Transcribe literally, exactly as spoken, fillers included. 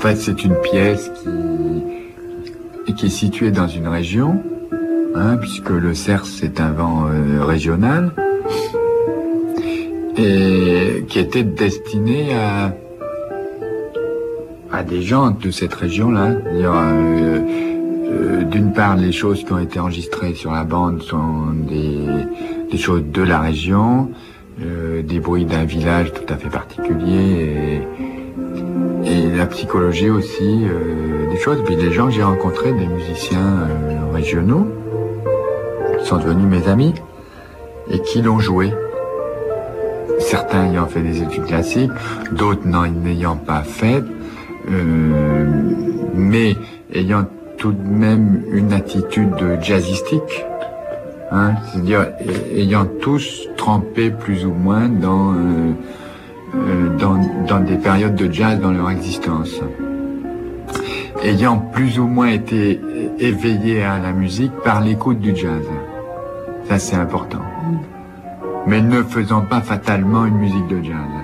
fait, c'est une pièce qui, qui est située dans une région, hein, puisque le cerce, c'est un vent euh, régional, et qui était destiné à, à des gens de cette région-là. C'est-à-dire, euh, euh, d'une part, les choses qui ont été enregistrées sur la bande sont des, des choses de la région, euh, des bruits d'un village tout à fait particulier, et, et la psychologie aussi, euh, des choses. Puis les gens que j'ai rencontrés, des musiciens euh, régionaux, sont devenus mes amis, et qui l'ont joué. Certains ayant fait des études classiques, d'autres n'en n'ayant pas fait, euh, mais ayant tout de même une attitude jazzistique, hein, c'est-à-dire ayant tous trempé plus ou moins dans, euh, euh, dans, dans des périodes de jazz dans leur existence, ayant plus ou moins été éveillés à la musique par l'écoute du jazz. Ça, c'est important. Mais ne faisant pas fatalement une musique de jazz.